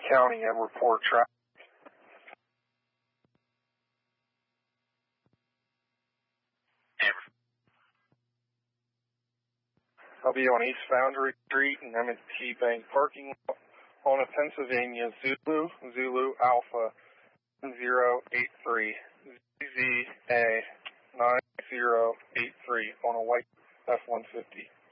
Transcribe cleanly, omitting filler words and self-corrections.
County and report traffic. I'll be on East Foundry Street in M&T Bank parking lot on a Pennsylvania Zulu Alpha 083 ZZA 9083 on a white F-150.